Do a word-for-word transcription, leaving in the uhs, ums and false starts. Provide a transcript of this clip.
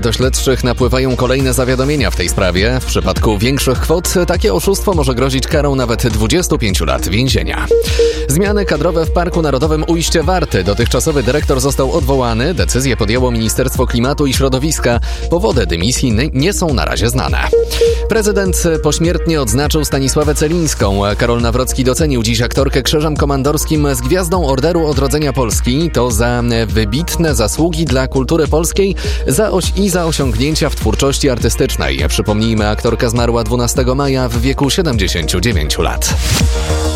do śledczych napływają kolejne zawiadomienia w tej sprawie. W przypadku większych kwot takie oszustwo może grozić karą nawet dwudziestu pięciu lat więzienia. Zmiany kadrowe w Parku Narodowym Ujście Warty. Dotychczasowy dyrektor został odwołany. Decyzję podjęło Ministerstwo Klimatu i Środowiska. Powody dymisji nie są na razie znane. Prezydent pośmiertnie odznaczył Stanisławę Celińską. Karol Nawrocki docenił dziś aktorkę Krzyżem Komandorskim z Gwiazdą Orderu Odrodzenia Polski. To za wybitne zasługi dla kultury polskiej za oś i za osiągnięcia w twórczości artystycznej. Przypomnijmy, aktorka zmarła dwunastego maja w wieku siedemdziesięciu dziewięciu lat.